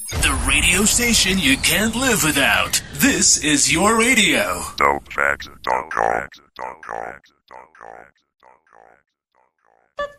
The radio station you can't live without. This is your radio. DopeFacts.com.